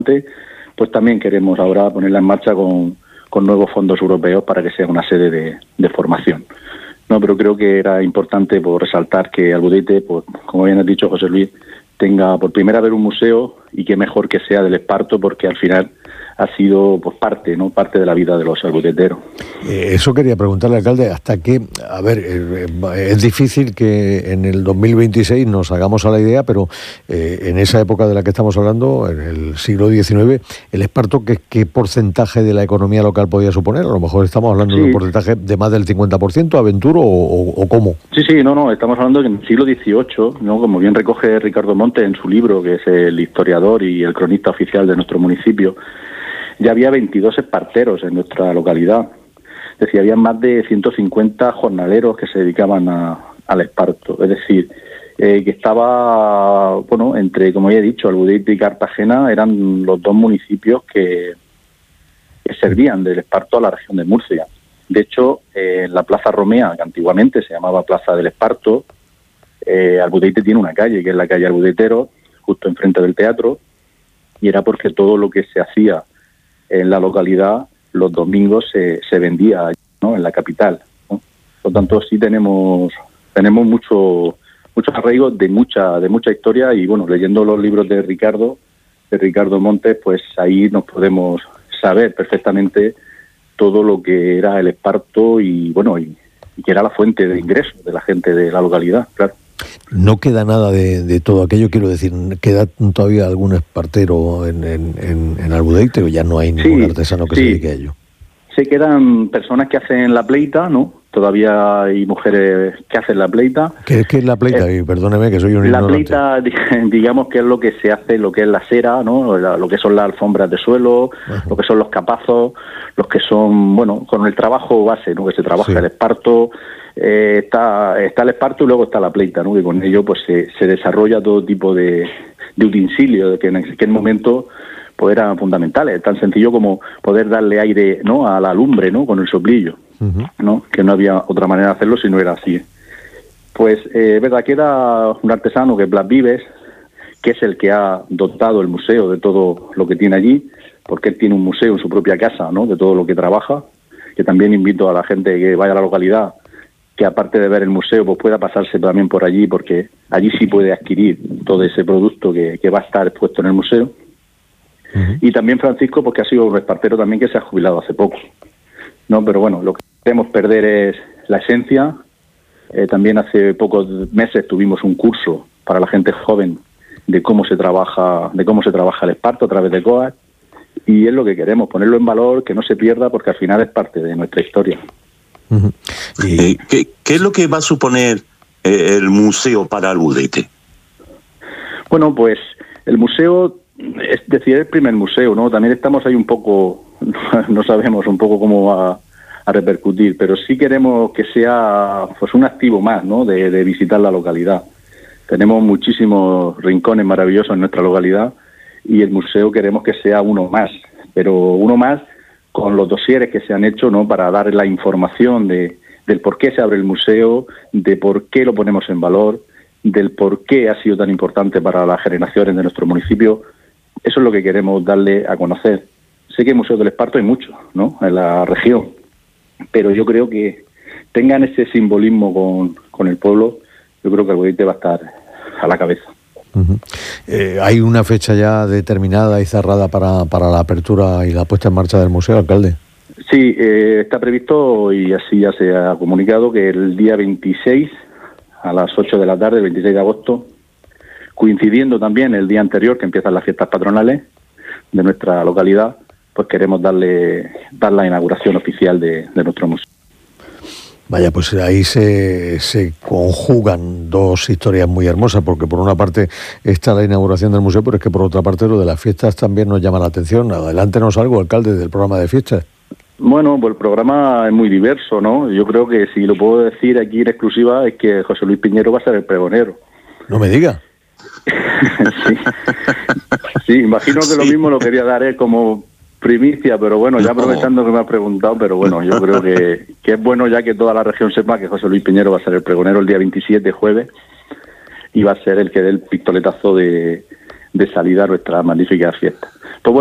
pues también queremos ahora ponerla en marcha con nuevos fondos europeos para que sea una sede de formación. No, pero creo que era importante por resaltar que Albudeite, pues, como bien has dicho, José Luis, tenga por primera vez un museo, y que mejor que sea del Esparto, porque al final ha sido pues parte de la vida de los albudeteros. Eso quería preguntarle, alcalde, hasta qué, a ver, es difícil que en el 2026 nos hagamos a la idea, pero en esa época de la que estamos hablando, en el siglo XIX, el Esparto, ¿qué porcentaje de la economía local podía suponer? A lo mejor estamos hablando de un porcentaje de más del 50%, ¿Aventuro o cómo? Sí, no, estamos hablando que en el siglo XVIII, ¿no? Como bien recoge Ricardo Montes en su libro, que es el historiador y el cronista oficial de nuestro municipio, ya había 22 esparteros en nuestra localidad. Es decir, había más de 150 jornaleros que se dedicaban al esparto. Es decir, que estaba, bueno, entre, como ya he dicho, Albudeite y Cartagena eran los dos municipios que servían del Esparto a la región de Murcia. De hecho, en la Plaza Romea, que antiguamente se llamaba Plaza del Esparto, Albudeite tiene una calle, que es la calle Albudeteros, justo enfrente del teatro, y era porque todo lo que se hacía en la localidad los domingos se vendía, ¿no?, en la capital, ¿no? Por lo tanto, sí tenemos muchos arraigos de mucha historia, y bueno, leyendo los libros de Ricardo Montes, pues ahí nos podemos saber perfectamente todo lo que era el Esparto y bueno, y que era la fuente de ingresos de la gente de la localidad, claro. No queda nada de todo aquello, quiero decir, ¿queda todavía algún espartero en Albudeite o ya no hay ningún artesano que se dedique a ello? Se quedan personas que hacen la pleita, ¿no? Todavía hay mujeres que hacen la pleita. ¿Qué es la pleita? Y perdóneme que soy un ignorante. La pleita, digamos que es lo que se hace, lo que es la cera, ¿no? Lo que son las alfombras de suelo, lo que son los capazos, los que son, bueno, con el trabajo base, ¿no?, que se trabaja el esparto. Está el esparto y luego está la pleita, ¿no?, que con ello pues se desarrolla todo tipo de utensilios que en aquel momento pues eran fundamentales, tan sencillo como poder darle aire, ¿no?, a la lumbre, ¿no?, con el soplillo, ¿no?, que no había otra manera de hacerlo si no era así. Pues verdad que era un artesano, que es Blas Vives, que es el que ha dotado el museo de todo lo que tiene allí, porque él tiene un museo en su propia casa, ¿no?, de todo lo que trabaja, que también invito a la gente que vaya a la localidad, que aparte de ver el museo, pues pueda pasarse también por allí, porque allí sí puede adquirir todo ese producto que va a estar expuesto en el museo. Y también Francisco, porque ha sido un espartero también que se ha jubilado hace poco, ¿no? Pero bueno, lo que queremos perder es la esencia. También hace pocos meses tuvimos un curso para la gente joven de cómo se trabaja el esparto a través de COAC, y es lo que queremos, ponerlo en valor, que no se pierda, porque al final es parte de nuestra historia. ¿Qué es lo que va a suponer el museo para Albudeite? Bueno, pues el museo, es decir, el primer museo, ¿no? También estamos ahí un poco, no sabemos un poco cómo va a repercutir, pero sí queremos que sea pues un activo más, ¿no?, de visitar la localidad. Tenemos muchísimos rincones maravillosos en nuestra localidad, y el museo queremos que sea uno más, pero uno más con los dosieres que se han hecho, ¿no?, para dar la información del por qué se abre el museo, de por qué lo ponemos en valor, del por qué ha sido tan importante para las generaciones de nuestro municipio. Eso es lo que queremos darle a conocer. Sé que museos del Esparto hay muchos, ¿no?, en la región, pero yo creo que tengan ese simbolismo con el pueblo. Yo creo que Albudeite va a estar a la cabeza. ¿Hay una fecha ya determinada y cerrada para la apertura y la puesta en marcha del museo, alcalde? Sí, está previsto, y así ya se ha comunicado, que el día 26 a las 8 de la tarde, el 26 de agosto, coincidiendo también el día anterior que empiezan las fiestas patronales de nuestra localidad, pues queremos dar la inauguración oficial de nuestro museo. Vaya, pues ahí se conjugan dos historias muy hermosas, porque por una parte está la inauguración del museo, pero es que por otra parte lo de las fiestas también nos llama la atención. Adelántenos algo, alcalde, del programa de fiestas. Bueno, pues el programa es muy diverso, ¿no? Yo creo que, si lo puedo decir aquí en exclusiva, es que José Luis Piñero va a ser el pregonero. No me diga. Sí, imagino que lo mismo lo quería dar él como primicia, pero bueno, ya aprovechando que me has preguntado, pero bueno, yo creo que es bueno ya que toda la región sepa que José Luis Piñero va a ser el pregonero el día 27, jueves, y va a ser el que dé el pistoletazo de salida a nuestra magnífica fiesta.